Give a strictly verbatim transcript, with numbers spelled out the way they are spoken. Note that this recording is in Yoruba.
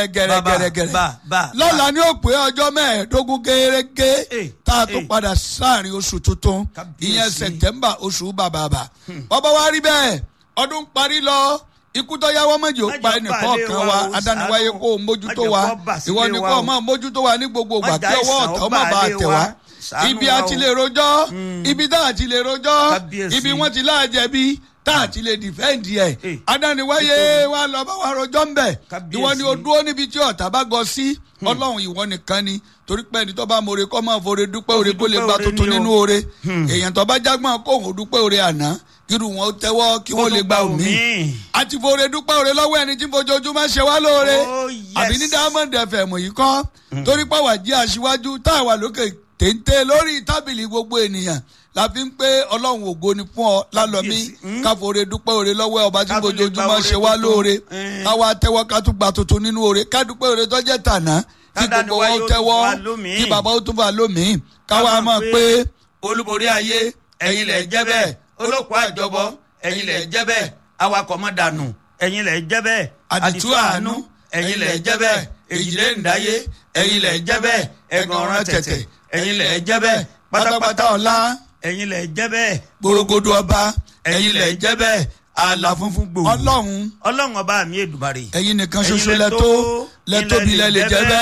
gẹ̀rẹ́gẹ̀rẹ́gẹ̀rẹ́ lọ́la ní ó pé ọjọ́ mẹ́ẹ̀ẹ́dógún gẹ́gẹ́ tá a tún padà sáàrin oṣù tuntun ìyẹn sẹ̀tẹ́mbà oṣù bàbàbà bọ́bá wa rí bẹ́ẹ̀ ọdún parí lọ ikú tó yáwọ́ méjì ó pa ẹnìkan kan wa adániwáyé kó o mójútó wa ìwọ ni kó o máa mójútó wa ní gbogbo ìgbà kí ọwọ́ ọ̀tá ó má bàa tẹ̀ wá ibi àti lè rojọ́ ibi tá àti lè rojọ́ ibi wọ́n ti láàjẹ̀bi tá àti lè dìfẹ́ǹdì ẹ̀ adániwáyé wa lọ bá wa rojọ́ ń bẹ̀ ìwọ ni o dúró níbi tí ọ̀tá bá gọ sí ọlọ́run ìwọ nìkan ni torí pé ẹni tó bá more kọ́ máa fore dúpẹ́ oore kó lè gba tuntun nínú oore èèyàn tó bá jágbọ́n kóhùn dúpẹ́ oore àná kírù wọn ó tẹ́wọ́ kí wọ́n lè gba òmí àti fore dúpẹ́ oore lọ́wọ́ ẹni tí fojoojúmọ́ ṣe wá lóore àbí ní Diamond F M yìí kọ́ torí pé àwa jí aṣíwájú tá a wà lókè téńté lórí tábìlì gbogbo ènìyàn la fi ń pé ọlọ́run ògo ni fún ọ lálọ́mí ká fore dúpẹ́ oore lọ́wọ́ ọba tí fojoojúmọ́ ṣe wá lóore ká wá tẹ́wọ́ ká tún gba tuntun nínú oore ká dúpẹ́ oore tó jẹ́ tàná kí gbogbo wa ó tẹ́wọ́ kí bàbá ó tún bá lómìn káwa máa pé olúborí ayé ẹ̀yin lẹ̀ jẹ́ bẹ́ẹ̀ olóko àjọbọ ẹ̀yin lẹ̀ jẹ́ bẹ́ẹ̀ awakọ̀ mọ́ dànù ẹ̀yin lẹ̀ jẹ́ bẹ́ẹ̀ àdìtú àánú ẹ̀yin lẹ̀ jẹ́ bẹ́ẹ̀ èjìlẹ̀ ǹdáyé ẹ̀yin lẹ̀ jẹ́ bẹ́ẹ̀ ẹ̀gàn ọ̀ràn tẹ̀tẹ̀ ẹ̀yin lẹ̀ jẹ́ bẹ́ẹ̀ pátápátá ọ̀la ẹ̀yin lẹ̀ jẹ́ bẹ́ẹ̀ gbòrògbòdò ọba ẹ̀yin lẹ̀ jẹ́ bẹ́ẹ̀ àlà funfun gbòò ọlọ́run ọlọ́run ọba mi Èdùmàrè ẹ̀yin nìkan ṣoṣo lẹ́tọ́ lẹ́tọ́ bí lẹ́ lè jẹ́ bẹ́ẹ̀.